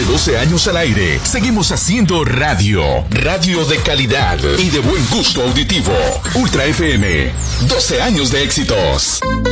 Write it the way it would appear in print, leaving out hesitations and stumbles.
12 años al aire, seguimos haciendo radio. Radio de calidad y de buen gusto auditivo. Ultra FM, 12 años de éxitos.